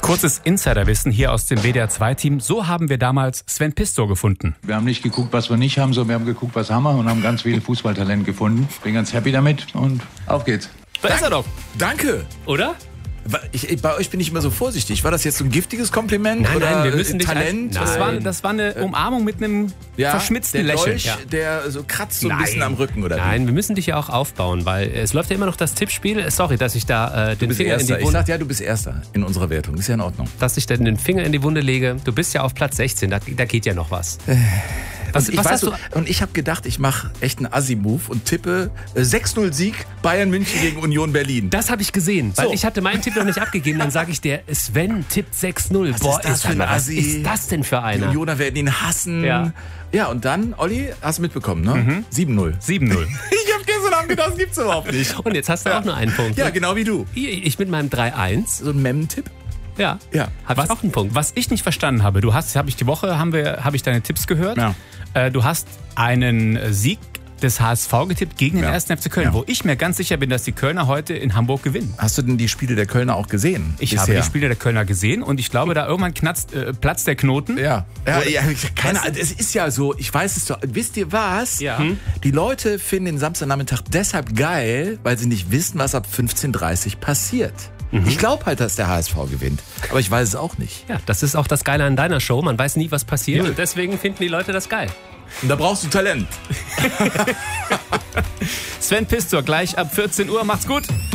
Kurzes Insiderwissen hier aus dem WDR 2-Team. So haben wir damals Sven Pistor gefunden. Wir haben nicht geguckt, was wir nicht haben, sondern wir haben geguckt, was haben wir und haben ganz viel Fußballtalent gefunden. Bin ganz happy damit und auf geht's. Da ist er doch. Danke. Oder? Bei euch bin ich immer so vorsichtig. War das jetzt so ein giftiges Kompliment? Nein, oder wir müssen Talent? Das war eine Umarmung mit einem verschmitzten der Lächeln. Dolch, der so kratzt so ein bisschen am Rücken, oder? Nein, wir müssen dich ja auch aufbauen, weil es läuft ja immer noch das Tippspiel. Sorry, dass ich da den Finger in die Wunde... Ich sag ja, du bist Erster in unserer Wertung. Ist ja in Ordnung. Dass ich dann den Finger in die Wunde lege. Du bist ja auf Platz 16, da geht ja noch was. Was hast du? Und ich habe gedacht, ich mache echt einen Assi-Move und tippe 6-0 Sieg Bayern München gegen Union Berlin. Das habe ich gesehen, weil ich hatte meinen Tipp noch nicht abgegeben. Dann sage ich dir, Sven tippt 6-0. Boah, ist das für ein Assi? Was ist das denn für Die einer? Unioner werden ihn hassen. Ja, und dann, Olli, hast du mitbekommen, ne? 7-0. 7-0. Ich habe gestern Abend gedacht, das gibt's überhaupt nicht. Und jetzt hast du auch nur einen Punkt. Ja, genau wie du. Ich mit meinem 3-1. So ein Mem-Tipp? Ja. Habe ich auch einen Punkt. Was ich nicht verstanden habe, habe ich deine Tipps gehört. Ja. Du hast einen Sieg des HSV getippt gegen den 1. FC Köln, wo ich mir ganz sicher bin, dass die Kölner heute in Hamburg gewinnen. Hast du denn die Spiele der Kölner auch gesehen? Ich habe die Spiele der Kölner gesehen und ich glaube, da irgendwann platzt der Knoten. Es ist ja so, ich weiß es doch. Wisst ihr was? Ja. Die Leute finden den Samstagnachmittag deshalb geil, weil sie nicht wissen, was ab 15:30 Uhr passiert. Ich glaube halt, dass der HSV gewinnt. Aber ich weiß es auch nicht. Ja, das ist auch das Geile an deiner Show. Man weiß nie, was passiert. Und deswegen finden die Leute das geil. Und da brauchst du Talent. Sven Pistor, gleich ab 14 Uhr. Macht's gut.